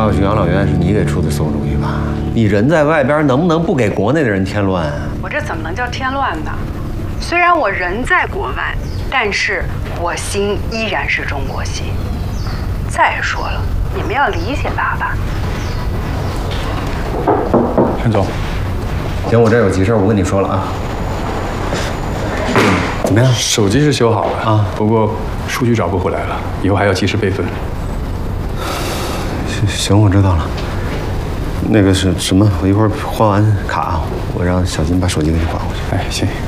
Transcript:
我去养老院是你给出的馊主意吧？你人在外边，能不能不给国内的人添乱啊？ 我这怎么能叫添乱呢？虽然我人在国外，但是我心依然是中国心。再说了，你们要理解爸爸。 陈总， 行，我这有急事，我跟你说了啊。怎么样？ 手机是修好了啊，不过数据找不回来了，以后还要及时备份。 行，我知道了。那个是什么？我一会儿换完卡，我让小金把手机给你还回去。 哎，行。